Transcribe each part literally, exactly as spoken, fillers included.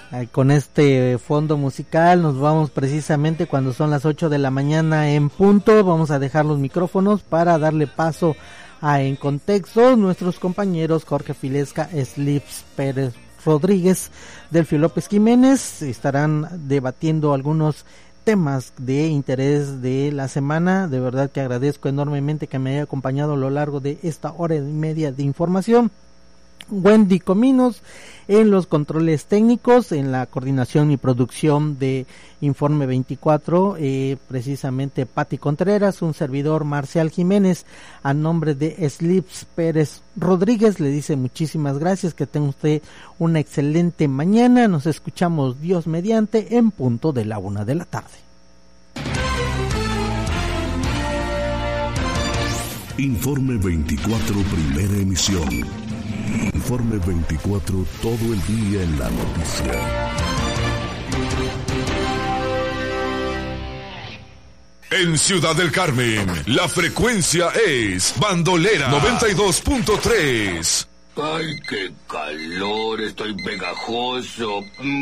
Eh, con este fondo musical nos vamos precisamente cuando son las ocho de la mañana en punto. Vamos a dejar los micrófonos para darle paso a En Contexto. Nuestros compañeros Jorge Filesca, Slips Pérez Rodríguez, Delfio López Jiménez estarán debatiendo algunos temas de interés de la semana. De verdad que agradezco enormemente que me haya acompañado a lo largo de esta hora y media de información. Wendy Cominos en los controles técnicos, en la coordinación y producción de Informe veinticuatro, eh, precisamente Pati Contreras, un servidor Marcial Jiménez, a nombre de Slips Pérez Rodríguez, le dice muchísimas gracias, que tenga usted una excelente mañana, nos escuchamos Dios mediante en punto de la una de la tarde. Informe veinticuatro, primera emisión. Informe veinticuatro, todo el día en la noticia. En Ciudad del Carmen, la frecuencia es Bandolera noventa y dos punto tres. Ay, qué calor, estoy pegajoso.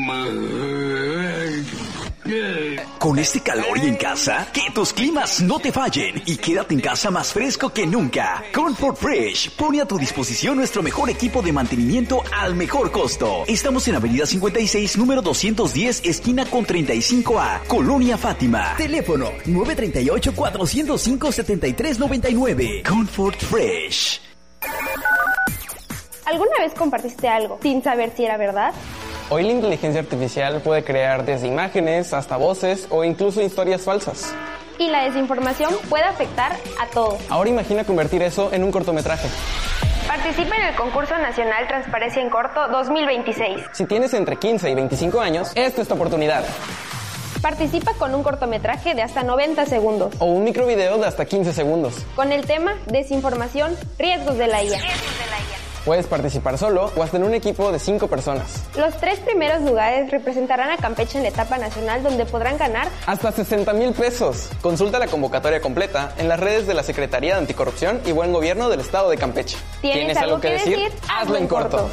Con este calor y en casa, que tus climas no te fallen y quédate en casa más fresco que nunca. Comfort Fresh pone a tu disposición nuestro mejor equipo de mantenimiento al mejor costo. Estamos en Avenida cincuenta y seis, número doscientos diez, esquina con treinta y cinco A, Colonia Fátima. Teléfono nueve tres ocho, cuatro cero cinco, siete tres nueve nueve. Comfort Fresh. ¿Alguna vez compartiste algo sin saber si era verdad? Hoy la inteligencia artificial puede crear desde imágenes hasta voces o incluso historias falsas. Y la desinformación puede afectar a todos. Ahora imagina convertir eso en un cortometraje. Participa en el Concurso Nacional Transparencia en Corto dos mil veintiséis. Si tienes entre quince y veinticinco años, esta es tu oportunidad. Participa con un cortometraje de hasta noventa segundos. O un microvideo de hasta quince segundos. Con el tema Desinformación, riesgos de la I A. Riesgos de la I A. Puedes participar solo o hasta en un equipo de cinco personas. Los tres primeros lugares representarán a Campeche en la etapa nacional, donde podrán ganar hasta sesenta mil pesos. Consulta la convocatoria completa en las redes de la Secretaría de Anticorrupción y Buen Gobierno del Estado de Campeche. ¿Tienes, ¿Tienes algo que decir? decir? Hazlo en corto.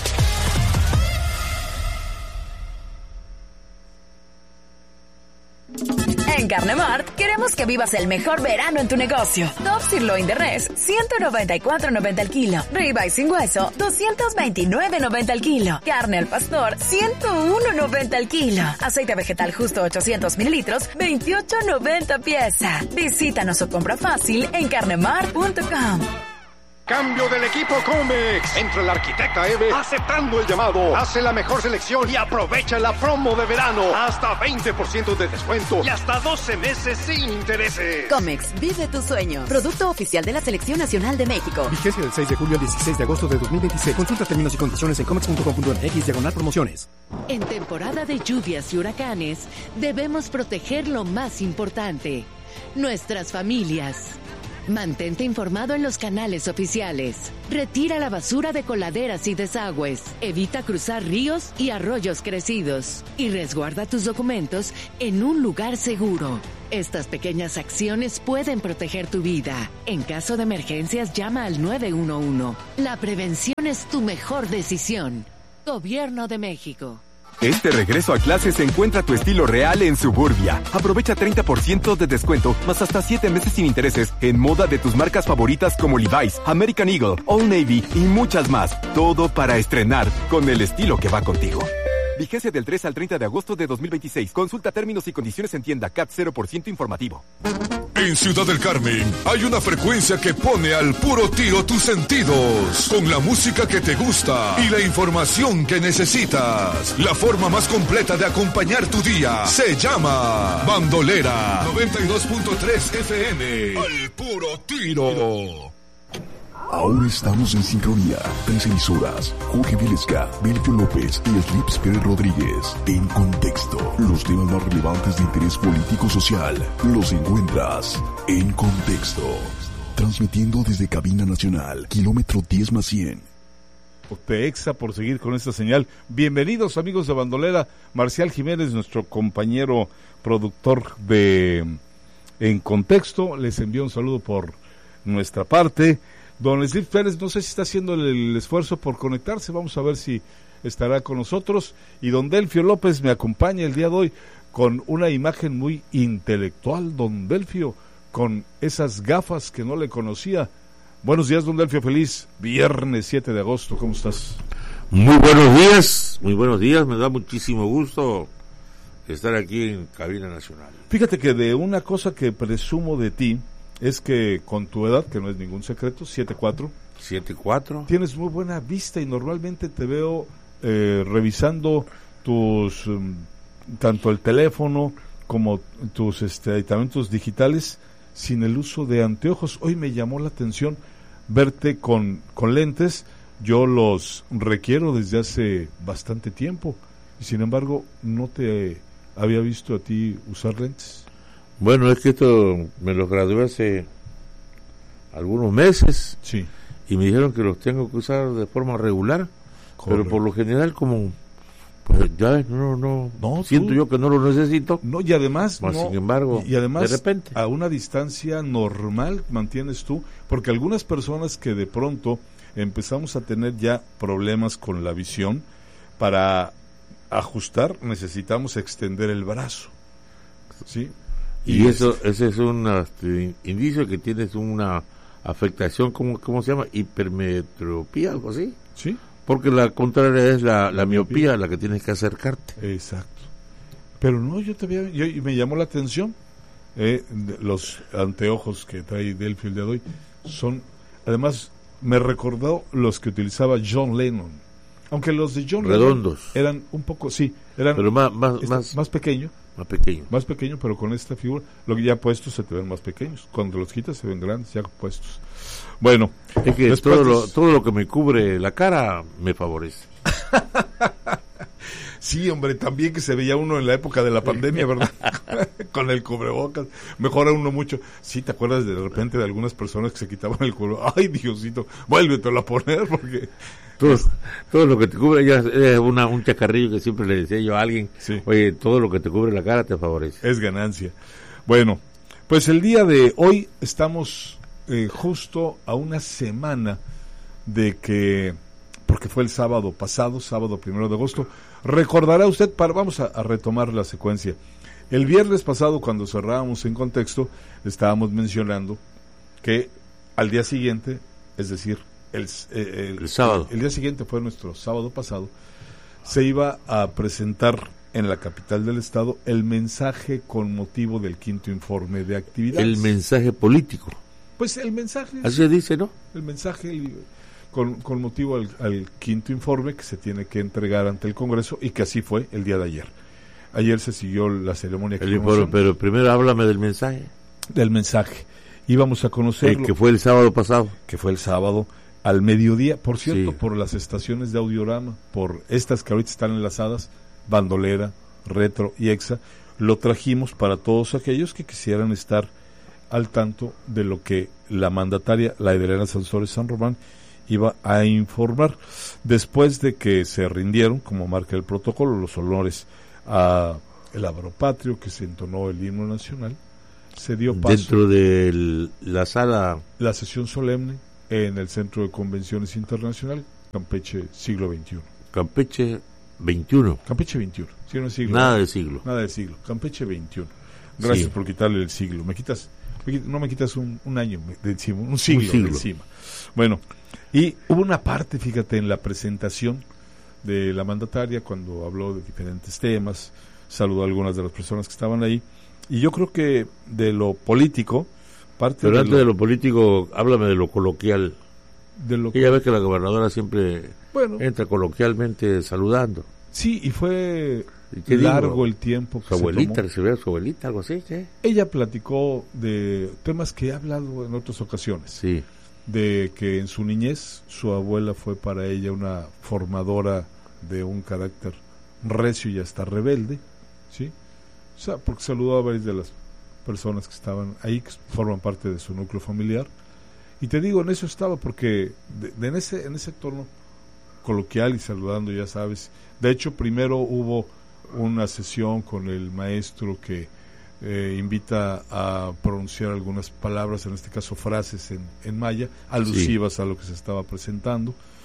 En Carnemart queremos que vivas el mejor verano en tu negocio. Top Sirloin de Res, ciento noventa y cuatro noventa el kilo. Ribeye sin hueso, doscientos veintinueve noventa el kilo. Carne al pastor, ciento uno noventa el kilo. Aceite vegetal justo ochocientos mililitros, veintiocho noventa pieza. Visítanos o compra fácil en carnemart punto com. Cambio del equipo Comex. Entra la arquitecta Eve aceptando el llamado. Hace la mejor selección y aprovecha la promo de verano. Hasta veinte por ciento de descuento y hasta doce meses sin intereses. Comex, vive tu sueño. Producto oficial de la Selección Nacional de México. Vigencia del seis de julio al dieciséis de agosto de dos mil veintiséis. Consulta términos y condiciones en comex punto com punto m x diagonal promociones. En temporada de lluvias y huracanes, debemos proteger lo más importante: nuestras familias. Mantente informado en los canales oficiales. Retira la basura de coladeras y desagües. Evita cruzar ríos y arroyos crecidos. Y resguarda tus documentos en un lugar seguro. Estas pequeñas acciones pueden proteger tu vida. En caso de emergencias, llama al nueve uno uno. La prevención es tu mejor decisión. Gobierno de México. Este regreso a clases encuentra tu estilo real en Suburbia. Aprovecha treinta por ciento de descuento, más hasta siete meses sin intereses, en moda de tus marcas favoritas como Levi's, American Eagle, Old Navy y muchas más. Todo para estrenar con el estilo que va contigo. Vigencia del tres al treinta de agosto de dos mil veintiséis. Consulta términos y condiciones en tienda. C A T cero por ciento informativo. En Ciudad del Carmen hay una frecuencia que pone al puro tiro tus sentidos, con la música que te gusta y la información que necesitas. La forma más completa de acompañar tu día se llama Bandolera noventa y dos punto tres F M. Al puro tiro. Ahora estamos en sincronía. Tres emisoras: Jorge Vilesca, Delfio López y Slips Pérez Rodríguez. En Contexto, los temas más relevantes de interés político-social los encuentras en Contexto. Transmitiendo desde Cabina Nacional, kilómetro diez más cien. Peexa por seguir con esta señal. Bienvenidos, amigos de Bandolera. Marcial Jiménez, nuestro compañero productor de En Contexto, les envío un saludo por nuestra parte. Don Slips Pérez, no sé si está haciendo el, el esfuerzo por conectarse. Vamos a ver si estará con nosotros y don Delfio López me acompaña el día de hoy con una imagen muy intelectual, don Delfio, con esas gafas que no le conocía. Buenos días, don Delfio, feliz viernes siete de agosto, ¿cómo estás? Muy buenos días, muy buenos días, me da muchísimo gusto estar aquí en Cabina Nacional. Fíjate que de una cosa que presumo de ti es que con tu edad, que no es ningún secreto, siete cuatro, siete cuatro, tienes muy buena vista y normalmente te veo eh, revisando tus, um, tanto el teléfono como tus este, aditamentos digitales sin el uso de anteojos. Hoy me llamó la atención verte con, con lentes. Yo los requiero desde hace bastante tiempo y sin embargo no te había visto a ti usar lentes. Bueno, es que esto me los gradué hace algunos meses. Sí. Y me dijeron que los tengo que usar de forma regular. Correcto. Pero por lo general como pues ya no no, no siento tú, yo que no lo necesito. No, y además más no, sin embargo, y además de repente a una distancia normal mantienes tú, porque algunas personas que de pronto empezamos a tener ya problemas con la visión, para ajustar necesitamos extender el brazo, ¿sí? Y, y eso ese es un este, indicio que tienes una afectación, ¿cómo, cómo se llama? Hipermetropía, algo así. Sí. Porque la contraria es la, la miopía, la que tienes que acercarte. Exacto. Pero no, yo te había, yo, me llamó la atención, eh, los anteojos que trae Delfio el día de hoy son, además me recordó los que utilizaba John Lennon, aunque los de John redondos Lennon eran un poco, sí, eran pero más más este, más, más pequeño, más pequeño, más pequeño, pero con esta figura, lo que ya puestos se te ven más pequeños, cuando los quitas se ven grandes ya puestos. Bueno, es que todo lo, todo lo que me cubre la cara me favorece. Sí, hombre, también que se veía uno en la época de la pandemia, ¿verdad? Con el cubrebocas, mejora uno mucho. Sí, ¿te acuerdas de repente de algunas personas que se quitaban el cubrebocas? Ay, Diosito, vuélvetelo a poner porque... Todo, todo lo que te cubre ya es una, un chacarrillo que siempre le decía yo a alguien. Sí. Oye, todo lo que te cubre la cara te favorece. Es ganancia. Bueno, pues el día de hoy estamos eh, justo a una semana de que... porque fue el sábado pasado, sábado primero de agosto. Recordará usted, para, vamos a, a retomar la secuencia. El viernes pasado, cuando cerrábamos En Contexto, estábamos mencionando que al día siguiente, es decir, el, eh, el, el sábado, el, el día siguiente fue nuestro sábado pasado, se iba a presentar en la capital del estado el mensaje con motivo del quinto informe de actividades. El mensaje político. Pues el mensaje. Así se dice, ¿no? El mensaje... El, Con, con motivo al, al quinto informe que se tiene que entregar ante el Congreso y que así fue el día de ayer. Ayer se siguió la ceremonia. El informe, pero primero háblame del mensaje. Del mensaje. Íbamos a conocerlo. El que fue el sábado pasado. Que fue el sábado al mediodía. Por cierto, sí. Por las estaciones de Audiorama, por estas que ahorita están enlazadas, Bandolera, Retro y Exa, lo trajimos para todos aquellos que quisieran estar al tanto de lo que la mandataria, la Edelena Sansores San Román, iba a informar después de que se rindieron, como marca el protocolo, los honores a el Abropatrio, que se entonó el himno nacional. Se dio paso dentro de la sala, la sesión solemne en el Centro de Convenciones Internacional, Campeche siglo veintiuno. Campeche veintiuno. Campeche veintiuno. Sí, no es siglo. Nada de siglo. Nada de siglo. Campeche veintiuno. Gracias sí. por quitarle el siglo. Me quitas, no me quitas un, un año de encima, un siglo, un siglo de encima. Bueno. Y hubo una parte, fíjate, en la presentación de la mandataria cuando habló de diferentes temas, saludó a algunas de las personas que estaban ahí, y yo creo que de lo político, parte Pero de antes lo, de lo político, háblame de lo coloquial. De lo Ella ve que la gobernadora siempre bueno, entra coloquialmente saludando. Sí, y fue largo digo? el tiempo que su abuelita, se tomó. recibió a su abuelita, algo así, ¿qué? Ella platicó de temas que he hablado en otras ocasiones. Sí. De que en su niñez su abuela fue para ella una formadora de un carácter recio y hasta rebelde, ¿sí? O sea, porque saludó a varias de las personas que estaban ahí, que forman parte de su núcleo familiar, y te digo, en eso estaba, porque de, de en ese en ese tono coloquial y saludando, ya sabes. De hecho, primero hubo una sesión con el maestro que Eh, invita a pronunciar algunas palabras, en este caso frases en, en maya, alusivas sí. a lo que se estaba presentando.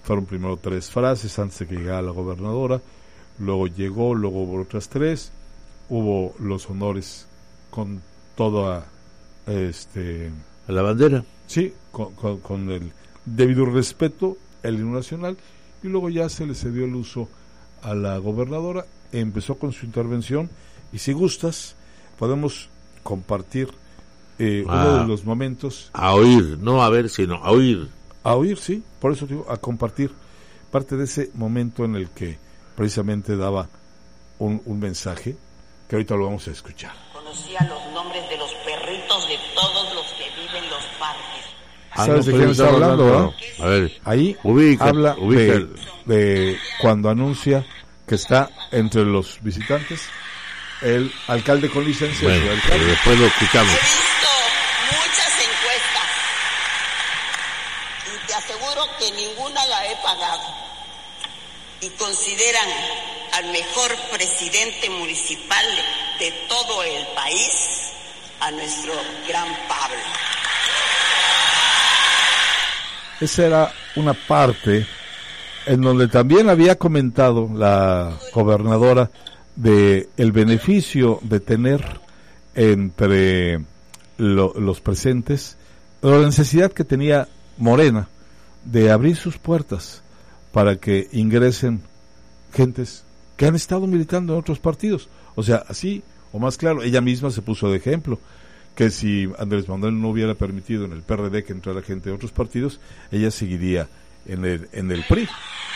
fueron primero tres frases antes de que llegara la gobernadora, luego llegó, luego hubo otras tres, hubo los honores con toda este a la bandera, sí, con, con, con el debido respeto, el himno nacional, y luego ya se le cedió el uso a la gobernadora, empezó con su intervención, y si gustas podemos compartir eh, ah, uno de los momentos. A oír, no a ver, sino a oír. A oír, sí, por eso digo, a compartir parte de ese momento en el que precisamente daba un, un mensaje, que ahorita lo vamos a escuchar. Conocía los nombres de los perritos de todos los que viven en los parques. Ah, ¿sabes no, de quién está hablando? hablando ¿eh? A ver, ahí ubica, habla ubica. De, de cuando anuncia que está entre los visitantes el alcalde con licencia. Bueno, alcalde. Después lo escuchamos. He visto muchas encuestas y te aseguro que ninguna la he pagado. Y consideran al mejor presidente municipal de todo el país a nuestro gran Pablo. Esa era una parte en donde también había comentado la gobernadora de el beneficio de tener entre lo, los presentes la necesidad que tenía Morena de abrir sus puertas para que ingresen gentes que han estado militando en otros partidos. O sea, así o más claro, ella misma se puso de ejemplo que si Andrés Manuel no hubiera permitido en el P R D que entrara gente de otros partidos, ella seguiría en el en el P R I.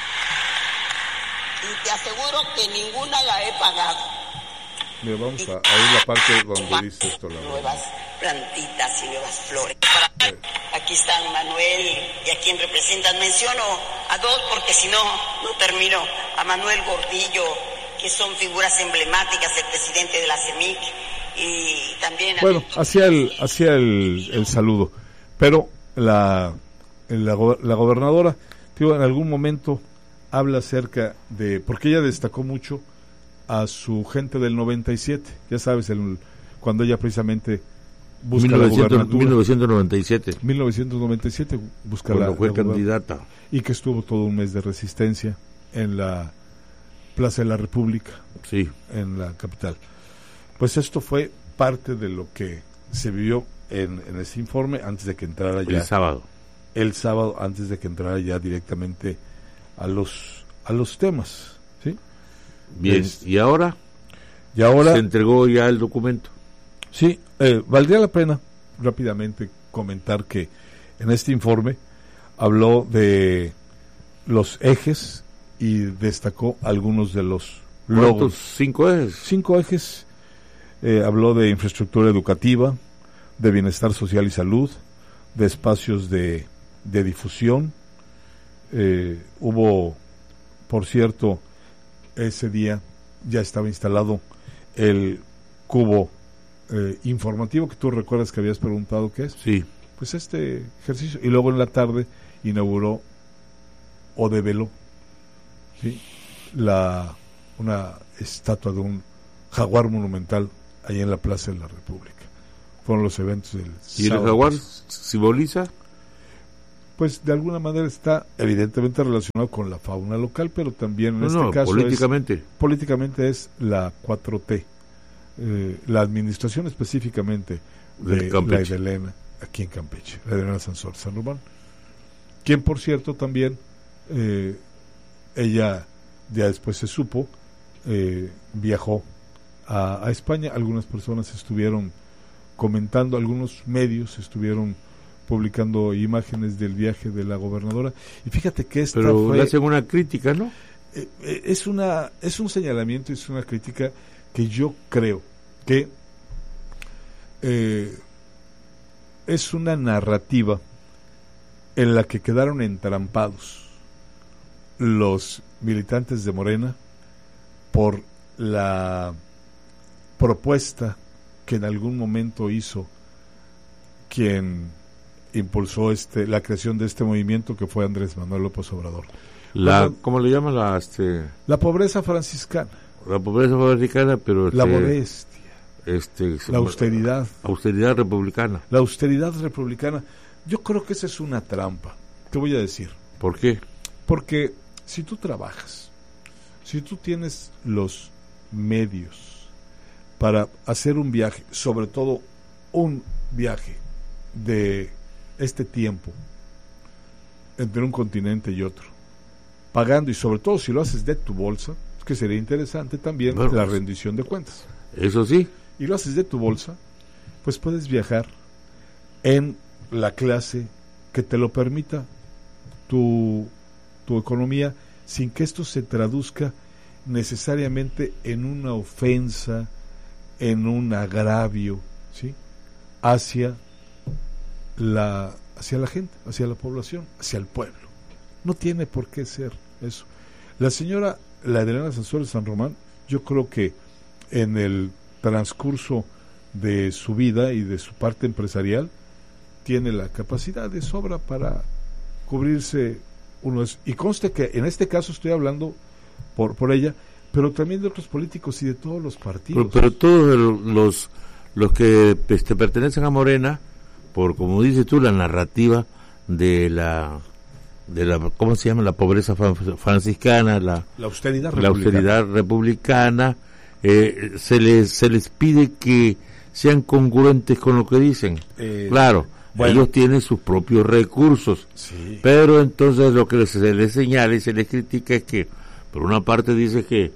Y te aseguro que ninguna la he pagado. Mira, vamos a, a oír la parte donde dice esto. La nuevas plantitas y nuevas flores. Eh. Aquí están Manuel y a quien representan. Menciono a dos porque si no, no termino. A Manuel Gordillo, que son figuras emblemáticas del presidente de la C E M I C. Y también a bueno, hacía el, hacía el, el saludo. Pero la, la, la gobernadora, tío, en algún momento habla acerca de, porque ella destacó mucho a su gente del noventa y siete, ya sabes, el, cuando ella precisamente busca mil novecientos, la gubernatura. mil novecientos noventa y siete. mil novecientos noventa y siete busca cuando la, fue la candidata. Y que estuvo todo un mes de resistencia en la Plaza de la República, sí, en la capital. Pues esto fue parte de lo que se vivió en, en ese informe antes de que entrara ya el sábado. El sábado antes de que entrara ya directamente a los a los temas, ¿sí? Bien, es, ¿y ahora? Y ahora se entregó ya el documento. Sí, eh, valdría la pena rápidamente comentar que en este informe habló de los ejes y destacó algunos de los logros. Cinco ejes. Cinco ejes. Eh, habló de infraestructura educativa, de bienestar social y salud, de espacios de, de difusión. Eh, hubo, por cierto, ese día ya estaba instalado el cubo eh, informativo que tú recuerdas que habías preguntado qué es. Sí. Pues este ejercicio. Y luego en la tarde inauguró o develó, ¿sí?, la una estatua de un jaguar monumental ahí en la Plaza de la República. Fueron los eventos del ¿Y sábado. El jaguar simboliza? Pues de alguna manera está evidentemente relacionado con la fauna local, pero también en no, este no, caso políticamente. Es, políticamente es la cuatro T, eh, la administración específicamente de la Edelena, aquí en Campeche, la Edelena Sansor San Román, quien por cierto también eh, ella ya después se supo eh, viajó a, a España. Algunas personas estuvieron comentando, algunos medios estuvieron publicando imágenes del viaje de la gobernadora, y fíjate que esta pero fue, le hacen una crítica, ¿no? Eh, eh, es una es un señalamiento, es una crítica que yo creo que eh, es una narrativa en la que quedaron entrampados los militantes de Morena por la propuesta que en algún momento hizo quien impulsó este la creación de este movimiento, que fue Andrés Manuel López Obrador. La, Cuando, ¿Cómo le llaman? La, este, la pobreza franciscana. La pobreza franciscana, pero... La este, modestia. Este, la austeridad. Austeridad republicana. La austeridad republicana. Yo creo que esa es una trampa. Te voy a decir. ¿Por qué? Porque si tú trabajas, si tú tienes los medios para hacer un viaje, sobre todo un viaje de este tiempo entre un continente y otro, pagando, y sobre todo si lo haces de tu bolsa, es que sería interesante también bueno, la rendición de cuentas. Eso sí. Y lo haces de tu bolsa, pues puedes viajar en la clase que te lo permita tu, tu economía, sin que esto se traduzca necesariamente en una ofensa, en un agravio, ¿sí? hacia la hacia la gente, hacia la población, hacia el pueblo. No tiene por qué ser eso. La señora, la Adriana Sansores San Román, yo creo que en el transcurso de su vida y de su parte empresarial, tiene la capacidad de sobra para cubrirse unos, y conste que en este caso estoy hablando por, por ella, pero también de otros políticos y de todos los partidos. Pero, pero todos los los que este, pertenecen a Morena, por como dices tú, la narrativa de la de la ¿cómo se llama? La pobreza franciscana, la, la austeridad la republicana, austeridad republicana eh, se les se les pide que sean congruentes con lo que dicen. Eh, claro, bueno, ellos tienen sus propios recursos, sí, pero entonces lo que se les señala y se les critica es que por una parte dice que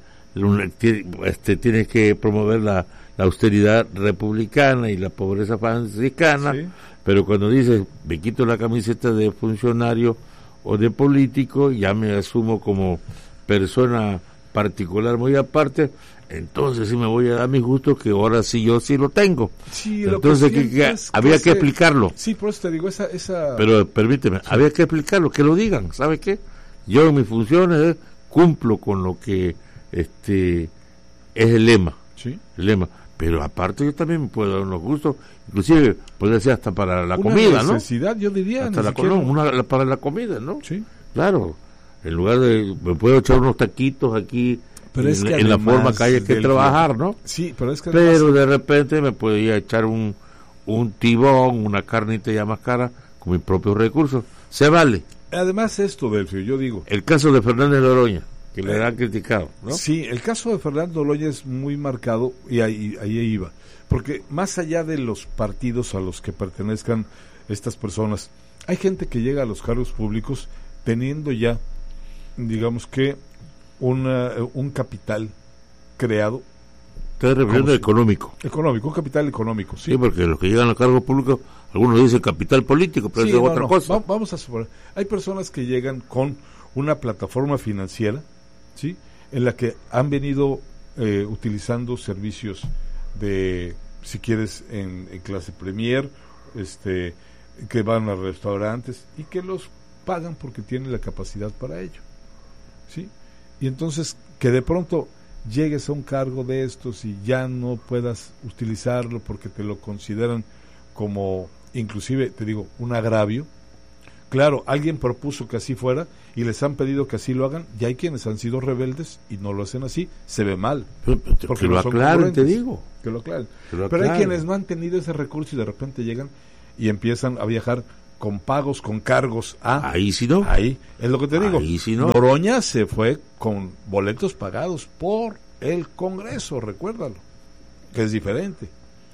este tienes que promover la la austeridad republicana y la pobreza franciscana, sí, pero cuando dices me quito la camiseta de funcionario o de político, ya me asumo como persona particular muy aparte, entonces sí me voy a dar mi gusto, que ahora sí yo sí lo tengo. Sí, entonces que, que, que había que, que explicarlo. Sí, por eso te digo, esa... esa... Pero permíteme, sí, había que explicarlo, que lo digan, ¿sabe qué? Yo en mis funciones eh, cumplo con lo que este es el lema, sí, el lema. Pero aparte yo también me puedo dar unos gustos, inclusive puede ser hasta para la una comida, ¿no? Necesidad, yo diría. Hasta la, no, una, la, para la comida, ¿no? Sí. Claro, en lugar de, me puedo echar unos taquitos aquí, pero en, es que en la forma que hay que trabajar, ¿no? Sí, pero es que Pero además, de repente me podría echar un, un tibón, una carnita ya más cara, con mis propios recursos. Se vale. Además esto, Delfio, yo digo... El caso de Fernández Noroña, que le han criticado, ¿no? Sí, el caso de Fernando Noroña es muy marcado, y ahí, ahí iba, porque más allá de los partidos a los que pertenezcan estas personas, hay gente que llega a los cargos públicos teniendo ya, digamos que, una, un capital creado. Estás refiriendo si, económico. Económico, un capital económico, sí. Sí, porque los que llegan a los cargos públicos, algunos dicen capital político, pero sí, eso es no, otra no, cosa. Va, vamos a suponer, hay personas que llegan con una plataforma financiera, ¿sí?, en la que han venido eh, utilizando servicios de, si quieres, en, en clase premier, este, que van a restaurantes y que los pagan porque tienen la capacidad para ello, ¿sí? Y entonces que de pronto llegues a un cargo de estos y ya no puedas utilizarlo porque te lo consideran como, inclusive, te digo, un agravio. Claro, alguien propuso que así fuera y les han pedido que así lo hagan, y hay quienes han sido rebeldes y no lo hacen así, se ve mal. Pero, pero, porque que lo aclaren, te digo. Que lo aclaren. Que lo aclaren. Pero hay quienes no han tenido ese recurso y de repente llegan y empiezan a viajar con pagos, con cargos. Ah, ahí sí no. Ahí, es lo que te digo. Ahí sí no. Noroña se fue con boletos pagados por el Congreso, recuérdalo, que es diferente.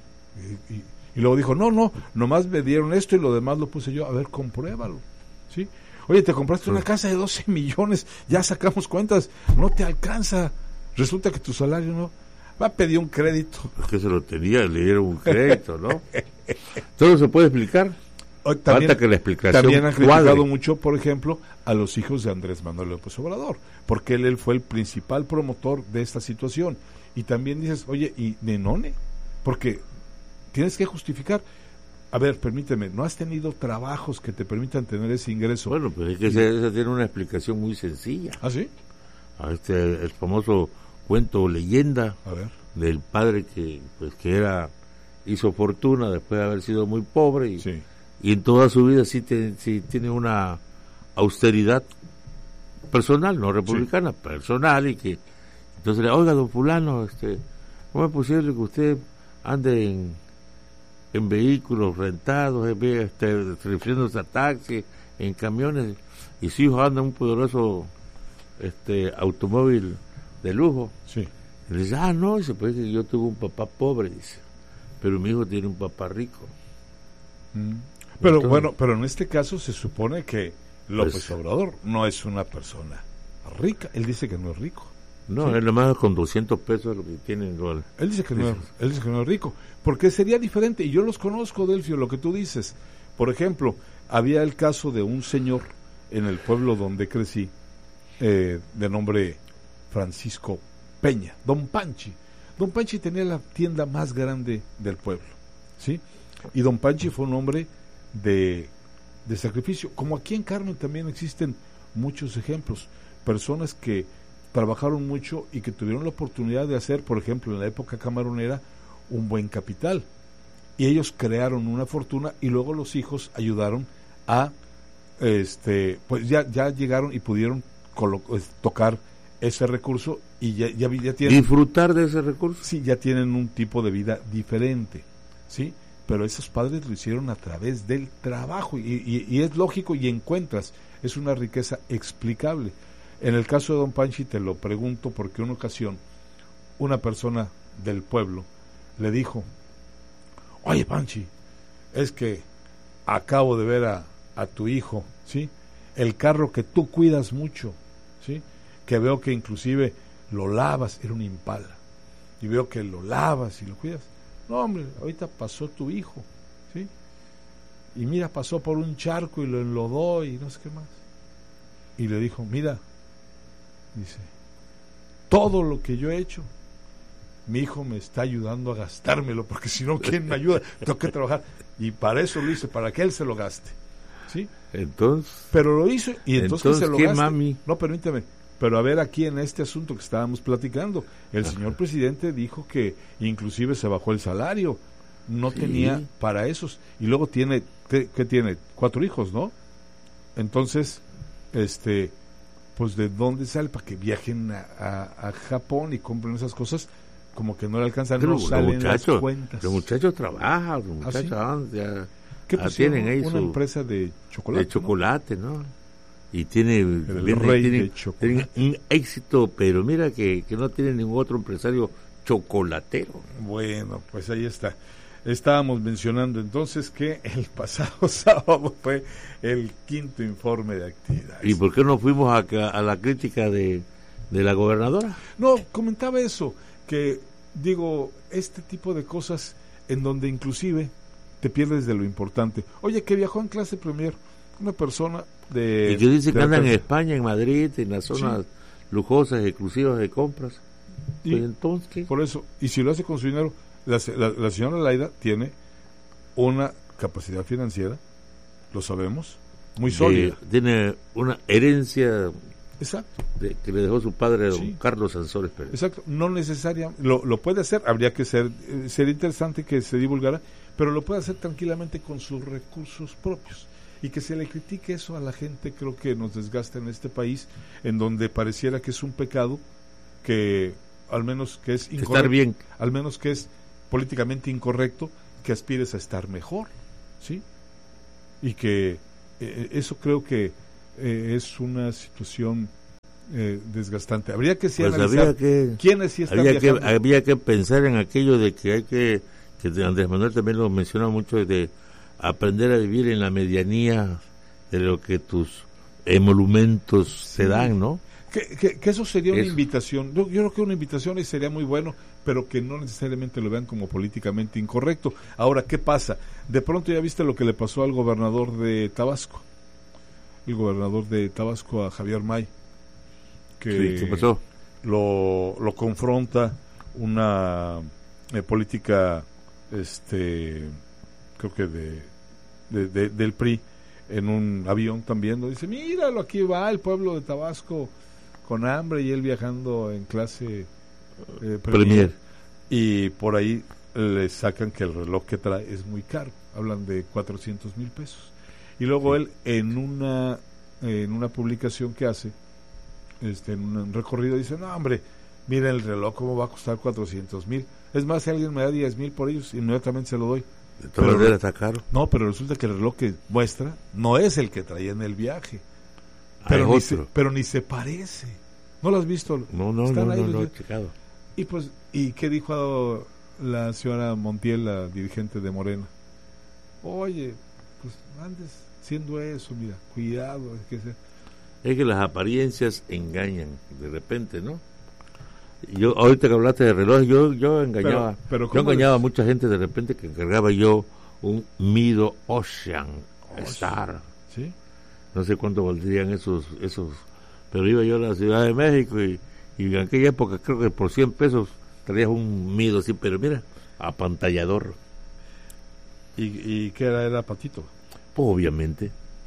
Y, y, y luego dijo, no, no, nomás me dieron esto y lo demás lo puse yo. A ver, compruébalo, ¿sí? Oye, te compraste una casa de doce millones, ya sacamos cuentas, no te alcanza. Resulta que tu salario no... Va a pedir un crédito. Es que se lo tenía, le dieron un crédito, ¿no? ¿Todo se puede explicar? También, falta que la explicación también han criticado cuadre. mucho, por ejemplo, a los hijos de Andrés Manuel López Obrador, porque él, él fue el principal promotor de esta situación. Y también dices, oye, ¿y Nenone? Porque tienes que justificar. A ver, permíteme, ¿no has tenido trabajos que te permitan tener ese ingreso? Bueno, pues es que esa, esa tiene una explicación muy sencilla. ¿Ah, sí? A este, el famoso cuento o leyenda a ver. del padre que, pues, que era, hizo fortuna después de haber sido muy pobre y... Sí. Y en toda su vida sí, te, sí tiene una austeridad personal, no republicana, sí. personal, y que entonces le oiga, don fulano, este, ¿cómo es posible que usted ande en, en vehículos rentados, este, refiriéndose a taxi, en camiones, y su hijo anda en un poderoso este automóvil de lujo. Sí. Y le dice, ah, no, dice, pues yo tuve un papá pobre, dice, pero mi hijo tiene un papá rico. Mm. Pero Entonces, bueno, pero en este caso se supone que López pues, Obrador no es una persona rica. Él dice que no es rico. No, sí. Él nomás con doscientos pesos lo que tiene. Él, él, dice que no es, él dice que no es rico. Porque sería diferente. Y yo los conozco, Delfio, lo que tú dices. Por ejemplo, había el caso de un señor en el pueblo donde crecí, eh, de nombre Francisco Peña, Don Panchi. Don Panchi tenía la tienda más grande del pueblo, ¿sí? Y Don Panchi fue un hombre de, de sacrificio. Como aquí en Carmen también existen muchos ejemplos. Personas que trabajaron mucho y que tuvieron la oportunidad de hacer, por ejemplo, en la época camaronera, un buen capital. Y ellos crearon una fortuna y luego los hijos ayudaron a, este, pues ya, ya llegaron y pudieron colo- tocar ese recurso y ya, ya, ya tienen... Disfrutar de ese recurso. Sí, ya tienen un tipo de vida diferente, ¿sí? Pero esos padres lo hicieron a través del trabajo y, y, y es lógico y encuentras, es una riqueza explicable. En el caso de Don Panchi te lo pregunto porque una ocasión una persona del pueblo le dijo, oye Panchi, es que acabo de ver a, a tu hijo, ¿sí? El carro que tú cuidas mucho, ¿sí? Que veo que inclusive lo lavas, era un Impala, y veo que lo lavas y lo cuidas. No, hombre, ahorita pasó tu hijo, ¿sí? Y mira, pasó por un charco y lo enlodó y no sé qué más. Y le dijo, mira, dice, todo lo que yo he hecho, mi hijo me está ayudando a gastármelo, porque si no, ¿quién me ayuda? Tengo que trabajar. Y para eso lo hice, para que él se lo gaste, ¿sí? Entonces... Pero lo hizo y entonces, entonces que se lo ¿qué gaste. Mami? No, permíteme. Pero a ver, aquí en este asunto que estábamos platicando, el Ajá. señor presidente dijo que inclusive se bajó el salario, no sí. tenía para esos, y luego tiene, ¿qué, qué tiene? Cuatro hijos, ¿no? Entonces, este, pues ¿de dónde sale para que viajen a, a, a Japón y compren esas cosas? Como que no le alcanzan, no los salen muchachos, las cuentas. Los muchachos trabajan, los muchachos ¿Ah, sí? ya, ¿Qué ya tienen ahí una su, empresa de chocolate, de chocolate, ¿no? ¿no? Y tiene, el viene, rey tiene, de chocolate. tiene un éxito, pero mira que, que no tiene ningún otro empresario chocolatero. Bueno, pues ahí está. Estábamos mencionando entonces que el pasado sábado fue el quinto informe de actividades. ¿Y por qué no fuimos a, a la crítica de, de la gobernadora? No, comentaba eso, que digo, este tipo de cosas en donde inclusive te pierdes de lo importante. Oye, que viajó en clase premier una persona de... Y que dice de que andan la... en España, en Madrid, en las zonas sí. lujosas, exclusivas de compras. Y pues entonces, ¿qué? Por eso, y si lo hace con su dinero, la, la, la señora Laida tiene una capacidad financiera, lo sabemos, muy sólida. De, tiene una herencia... Exacto. De, que le dejó su padre, don sí. Carlos Sansores Pérez. Exacto, no necesariamente, lo, lo puede hacer, habría que ser, eh, sería interesante que se divulgara, pero lo puede hacer tranquilamente con sus recursos propios. Y que se le critique eso a la gente, creo que nos desgasta en este país, en donde pareciera que es un pecado, que al menos que es incorrecto, estar bien, al menos que es políticamente incorrecto, que aspires a estar mejor, ¿sí? Y que eh, eso creo que eh, es una situación eh, desgastante. Habría que sí pues analizar que, quiénes sí están había viajando. que había que pensar en aquello de que hay que, que Andrés Manuel también lo menciona mucho, de aprender a vivir en la medianía de lo que tus emolumentos sí. se dan, ¿no? Que, que, que eso sería eso. una invitación. Yo, yo creo que una invitación sería muy bueno, pero que no necesariamente lo vean como políticamente incorrecto. Ahora, ¿qué pasa? De pronto ya viste lo que le pasó al gobernador de Tabasco. El gobernador de Tabasco, a Javier May. Que sí, ¿qué pasó? Lo, lo confronta una eh, política, este, creo que de, de, de del P R I, en un avión también, lo dice, míralo, aquí va el pueblo de Tabasco con hambre y él viajando en clase eh, premier. premier. Y por ahí le sacan que el reloj que trae es muy caro, hablan de cuatrocientos mil pesos. Y luego sí. él en una en una publicación que hace, este en un recorrido, dice, no hombre, mira el reloj cómo va a costar cuatrocientos mil, es más, si alguien me da diez mil por ellos, inmediatamente se lo doy. Esta bandera está caro. No, pero resulta que el reloj que muestra no es el que traía en el viaje. Ah, Pero, es ni se, otro. pero ni se parece. ¿No lo has visto? No, no, Están no, ahí no, los no, días. he checado. Y pues, ¿y qué dijo la señora Montiel, la dirigente de Morena? Oye, pues andes siendo eso, mira, cuidado. Es que, se... es que las apariencias engañan de repente, ¿no? Yo ahorita que hablaste de reloj, yo yo engañaba, pero, pero yo engañaba es? a mucha gente de repente que encargaba yo un Mido Ocean Star. ¿Sí? No sé cuánto valdrían esos esos, pero iba yo a la Ciudad de México y, y en aquella época creo que por cien pesos traías un Mido así, pero mira, apantallador. ¿Y, y qué era? ¿Era patito? Pues obviamente.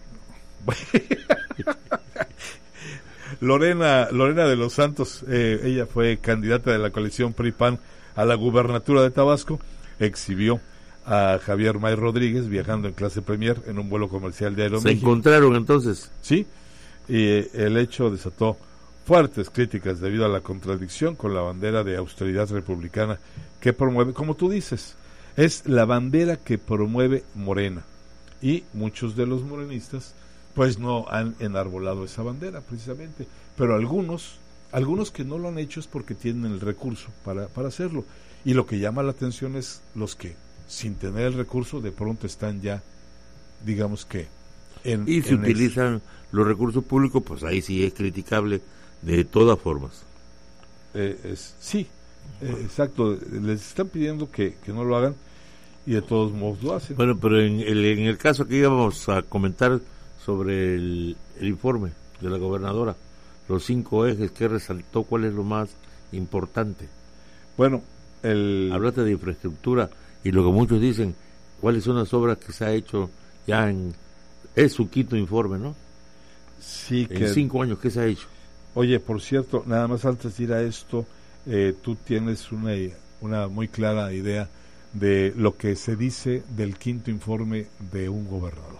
Lorena Lorena de los Santos, eh, ella fue candidata de la coalición P R I-P A N a la gubernatura de Tabasco, exhibió a Javier May Rodríguez viajando en clase premier en un vuelo comercial de Aeroméxico. ¿Se encontraron entonces? Sí, y eh, el hecho desató fuertes críticas debido a la contradicción con la bandera de austeridad republicana que promueve, como tú dices, es la bandera que promueve Morena, y muchos de los morenistas pues no han enarbolado esa bandera precisamente, pero algunos algunos que no lo han hecho es porque tienen el recurso para, para hacerlo, y lo que llama la atención es los que sin tener el recurso de pronto están ya, digamos que en, y si en utilizan ex... los recursos públicos, pues ahí sí es criticable de todas formas. Eh, es, sí, eh, exacto, les están pidiendo que, que no lo hagan y de todos modos lo hacen. Bueno, pero en el, en el caso que íbamos a comentar sobre el, el informe de la gobernadora, los cinco ejes que resaltó, ¿cuál es lo más importante? Bueno, el... hablaste de infraestructura y lo que muchos dicen, ¿cuáles son las obras que se ha hecho ya en... es su quinto informe, ¿no? Sí, en que... cinco años, ¿qué se ha hecho? Oye, por cierto, nada más antes de ir a esto, eh, tú tienes una, una muy clara idea de lo que se dice del quinto informe de un gobernador.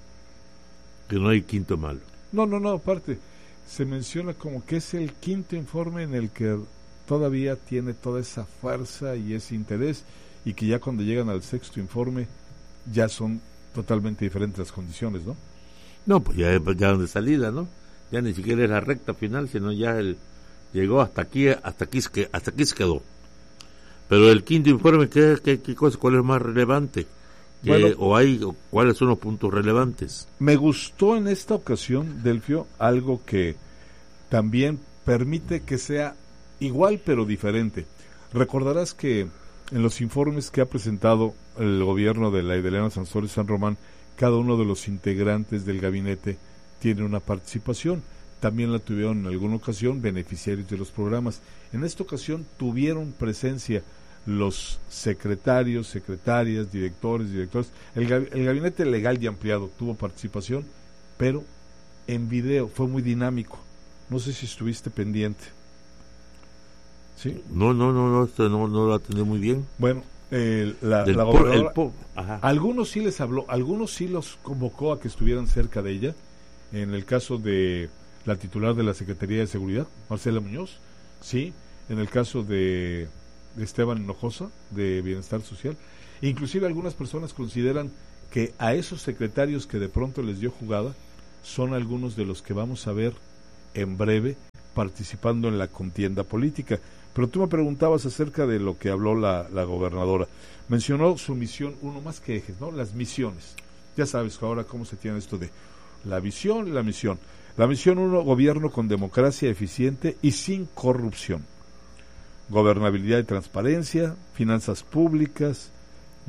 Que no hay quinto malo. No, no, no, aparte, se menciona como que es el quinto informe en el que todavía tiene toda esa fuerza y ese interés, y que ya cuando llegan al sexto informe ya son totalmente diferentes las condiciones, ¿no? No, pues ya, ya de salida, ¿no? Ya ni siquiera es la recta final, sino ya el llegó hasta aquí, hasta aquí, hasta aquí se quedó. Pero el quinto informe, ¿qué, qué, qué cosa, cuál es más relevante? Bueno, o hay, o ¿cuáles son los puntos relevantes? Me gustó en esta ocasión, Delfio, algo que también permite que sea igual pero diferente. Recordarás que en los informes que ha presentado el gobierno de la Idelena Sansores San Román, cada uno de los integrantes del gabinete tiene una participación. También la tuvieron en alguna ocasión beneficiarios de los programas. En esta ocasión tuvieron presencia los secretarios, secretarias, directores, directores. El, el gabinete legal y ampliado tuvo participación, pero en video, fue muy dinámico. No sé si estuviste pendiente. ¿Sí? No, no, no, no, esto no, no lo atendí muy bien. Bueno, eh, la, Del la por, gobernadora, el por, ajá. algunos sí les habló, algunos sí los convocó a que estuvieran cerca de ella. En el caso de la titular de la Secretaría de Seguridad, Marcela Muñoz, sí. En el caso de Esteban Hinojosa, de Bienestar Social. Inclusive algunas personas consideran que a esos secretarios que de pronto les dio jugada son algunos de los que vamos a ver en breve participando en la contienda política. Pero tú me preguntabas acerca de lo que habló la, la gobernadora. Mencionó su misión, uno más que ejes, ¿no? Las misiones. Ya sabes ahora cómo se tiene esto de la visión y la misión. La misión uno, gobierno con democracia eficiente y sin corrupción. Gobernabilidad y transparencia, finanzas públicas,